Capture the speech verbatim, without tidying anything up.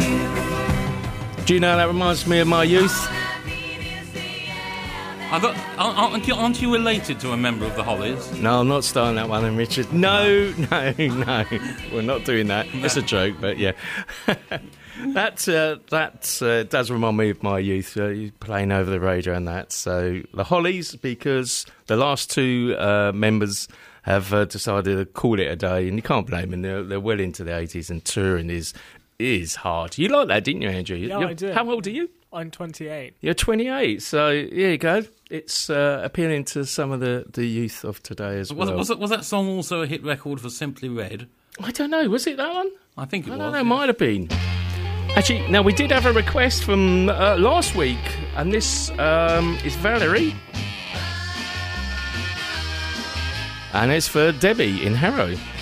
Do you know that reminds me of my youth? I got, aren't, you, aren't you related to a member of the Hollies? No, I'm not starting that one, then, Richard. No, no, no. We're not doing that. It's a joke, but yeah. that uh, that uh, does remind me of my youth, uh, playing over the radio and that. So the Hollies, because the last two uh, members have uh, decided to call it a day, and you can't blame them. They're, they're well into the eighties, and touring is is hard. You like that, didn't you, Andrew? Yeah, You're, I did. How old are you? I'm twenty-eight. You're twenty-eight, so here you go. It's uh, appealing to some of the, the youth of today as was, well. Was, it, was that song also a hit record for Simply Red? I don't know. Was it that one? I think it I was. don't know. Yeah. Might have been. Actually, now we did have a request from uh, last week, and this um, is Valerie. And it's for Debbie in Harrow.